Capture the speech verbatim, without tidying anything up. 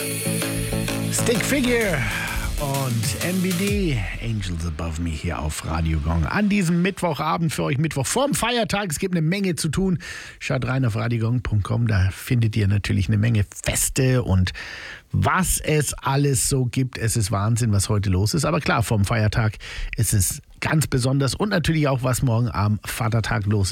Stick Figure und N B D, Angels Above Me hier auf Radio Gong. An diesem Mittwochabend für euch, Mittwoch vorm Feiertag. Es gibt eine Menge zu tun. Schaut rein auf radiogong punkt com, da findet ihr natürlich eine Menge Feste und was es alles so gibt. Es ist Wahnsinn, was heute los ist. Aber klar, vorm Feiertag ist es ganz besonders und natürlich auch, was morgen am Vatertag los ist.